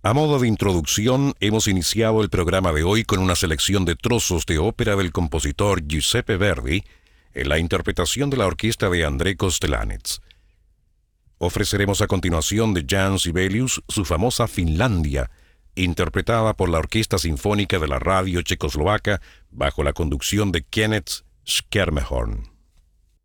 A modo de introducción, hemos iniciado el programa de hoy con una selección de trozos de ópera del compositor Giuseppe Verdi en la interpretación de la orquesta de André Kostelanetz. Ofreceremos a continuación de Jan Sibelius su famosa Finlandia, interpretada por la Orquesta Sinfónica de la Radio Checoslovaca bajo la conducción de Kenneth Schermerhorn.